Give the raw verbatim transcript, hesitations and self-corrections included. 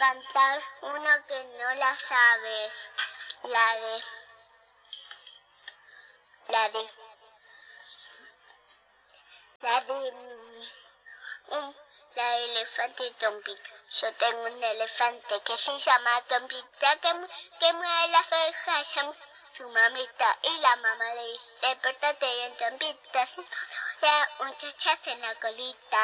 cantar una que no la sabes. La de... La de... La de... Un, la de elefante y Tompita. Yo tengo un elefante que se llama Tompita, que, que mueve las orejas a su mamita. Y la mamá le dice, despertate bien, Tompita. Un chachazo en la colita.